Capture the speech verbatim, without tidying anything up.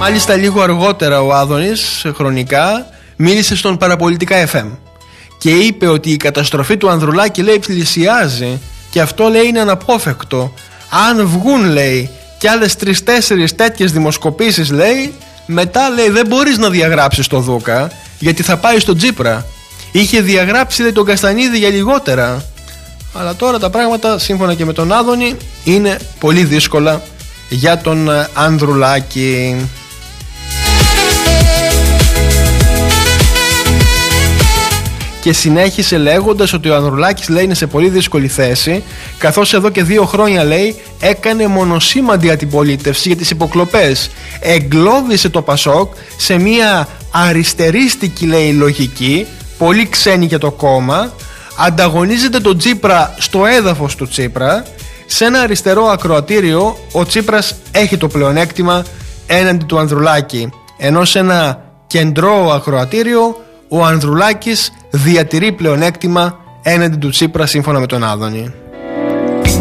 Μάλιστα λίγο αργότερα ο Άδωνης χρονικά μίλησε στον Παραπολιτικά εφ εμ και είπε ότι η καταστροφή του Ανδρουλάκη, λέει, πλησιάζει και αυτό, λέει, είναι αναπόφευκτο. Αν βγουν, λέει, κι άλλες τρεις-τέσσερις τέτοιες δημοσκοπήσεις, λέει, μετά, λέει, δεν μπορείς να διαγράψεις το Δούκα γιατί θα πάει στο Τσίπρα. Είχε διαγράψει, λέει, τον Καστανίδη για λιγότερα. Αλλά τώρα τα πράγματα, σύμφωνα και με τον Άδωνη, είναι πολύ δύσκολα για τον Ανδρουλάκη. Και συνέχισε λέγοντας ότι ο Ανδρουλάκης, λέει, είναι σε πολύ δύσκολη θέση, καθώς εδώ και δύο χρόνια, λέει, έκανε μονοσήμαντη αντιπολίτευση για τις υποκλοπές. Εγκλώβησε το Πασόκ σε μια αριστερίστικη, λέει, λογική, πολύ ξένη για το κόμμα, ανταγωνίζεται τον Τσίπρα στο έδαφος του Τσίπρα. Σε ένα αριστερό ακροατήριο ο Τσίπρας έχει το πλεονέκτημα έναντι του Ανδρουλάκη, ενώ σε ένα κεντρό ακροατήριο ο Ανδρουλάκης διατηρεί πλεονέκτημα έναντι του Τσίπρα, σύμφωνα με τον Άδωνη.